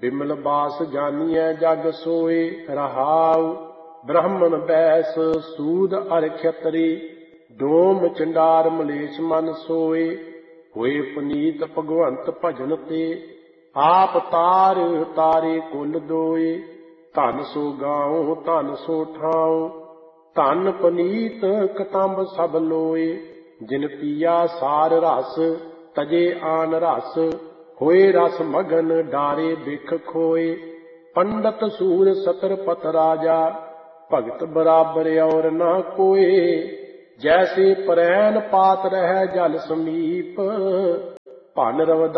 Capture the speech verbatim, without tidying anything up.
ਬਿਮਲ ਬਾਸ ਜਾਨੀਐ ਜਗ ਸੋਏ। ਰਹਾਉ ਬ੍ਰਾਹਮਣ ਬੈਸ ਸੂਦ ਅਰ ਖਤਰੀ, ਡੋਮ ਚੰਡਾਰ ਮਲੇਛ ਮਨ ਸੋਏ। ਹੋਏ ਪੁਨੀਤ ਭਗਵੰਤ ਭਜਨ ਤੇ, ਆਪ ਤਾਰ ਤਾਰੇ ਕੁਲ ਦੋਏ। ਧਨ ਸੋ ਗਾਉ ਧਨ ਸੋ ਠਾਉ, ਧਨ ਪੁਨੀਤ ਕਤੰਬ ਸਭ ਲੋਏ। ਜਿਨ ਪੀਆ ਸਾਰ ਰਸ ਤਜੇ ਆਨ ਰਸ, ਹੋਏ ਰਸ ਮਗਨ ਡਾਰੇ ਬਿਖ ਖੋਏ। ਪੰਡਤ ਸੂਰ ਸਤਰਪਤ ਰਾਜਾ, ਭਗਤ ਬਰਾਬਰ ਔਰ ਨਾ ਕੋਏ। ਜੈਸੇ ਪਰੈਨ ਪਾਤ ਰਹਿ ਜਲ ਸਮੀਪ, ਭਨ ਰਵ